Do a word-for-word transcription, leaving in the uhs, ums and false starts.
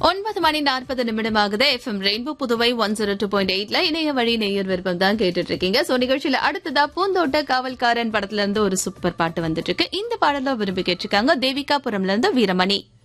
ஒன்பது மணி நாற்பது நிமிடம் ஆகுது. FM rainbow Puduvai one zero two point எயிட்ல இணைய வழி நேயர் விருப்பம் தான் கேட்டுட்டு இருக்கீங்க. சோ நிகழ்ச்சியில அடுத்ததா பூந்தோட்ட காவல்காரன் படத்துல இருந்து ஒரு சூப்பர் பாட்டு வந்துட்டு இருக்கு. இந்த பாடல விரும்பி கேட்டிருக்காங்க தேவிகாபுரம்ல இருந்து வீரமணி.